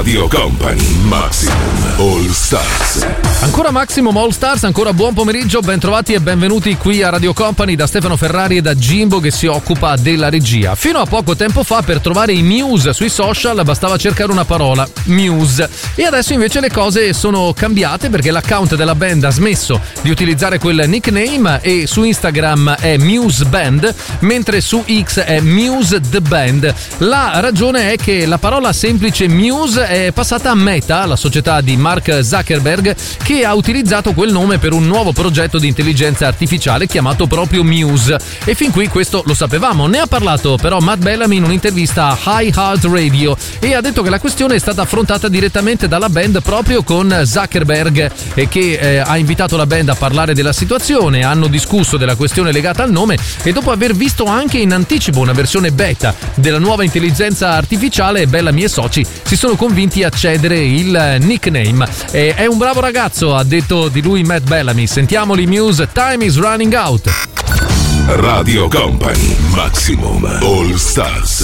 Radio Company, Maximum All Stars. Ancora Maximum All Stars, ancora buon pomeriggio, ben trovati e benvenuti qui a Radio Company da Stefano Ferrari e da Jimbo che si occupa della regia. Fino a poco tempo fa per trovare i Muse sui social bastava cercare una parola, Muse, e adesso invece le cose sono cambiate perché l'account della band ha smesso di utilizzare quel nickname e su Instagram è Muse Band, mentre su X è Muse The Band. La ragione è che la parola semplice Muse è passata a Meta, la società di Mark Zuckerberg, che ha utilizzato quel nome per un nuovo progetto di intelligenza artificiale chiamato proprio Muse. E fin qui questo lo sapevamo. Ne ha parlato però Matt Bellamy in un'intervista a iHeartRadio e ha detto che la questione è stata affrontata direttamente dalla band proprio con Zuckerberg e che ha invitato la band a parlare della situazione. Hanno discusso della questione legata al nome e dopo aver visto anche in anticipo una versione beta della nuova intelligenza artificiale, Bellamy e soci si sono convinti a cedere il nickname. È un bravo ragazzo, ha detto di lui Matt Bellamy. Sentiamoli Muse, Time is Running Out. Radio Company, Maximum All Stars.